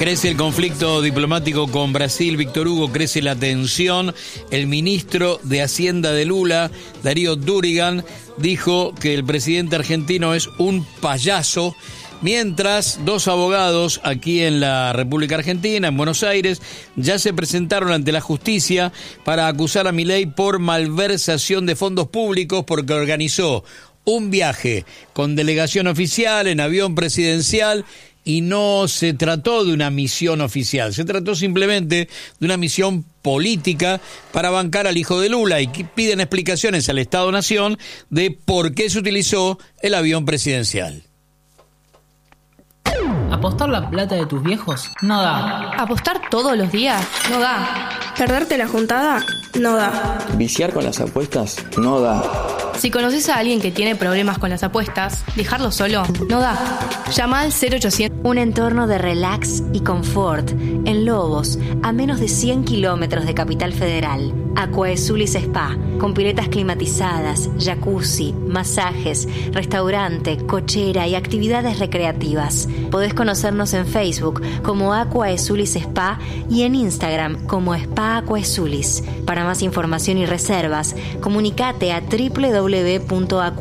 Crece el conflicto diplomático con Brasil, Víctor Hugo, crece la tensión. El ministro de Hacienda de Lula, Darío Durigan, dijo que el presidente argentino es un payaso, mientras dos abogados aquí en la República Argentina, en Buenos Aires, ya se presentaron ante la justicia para acusar a Milei por malversación de fondos públicos porque organizó un viaje con delegación oficial en avión presidencial y no se trató de una misión oficial, se trató simplemente de una misión política para bancar al hijo de Lula, y piden explicaciones al Estado-Nación de por qué se utilizó el avión presidencial. ¿Apostar la plata de tus viejos? No da. ¿Apostar todos los días? No da. ¿Perderte la juntada? No da. ¿Viciar con las apuestas? No da. Si conoces a alguien que tiene problemas con las apuestas, dejarlo solo no da. Llama al 0800. Un entorno de relax y confort en Lobos, a menos de 100 kilómetros de Capital Federal. Aquaesulis Spa, con piletas climatizadas, jacuzzi, masajes, restaurante, cochera y actividades recreativas. Podés conocernos en Facebook como Aquaesulis Spa y en Instagram como Spa Aquaesulis. Para más información y reservas, comunicate a www.aquaesulis.com.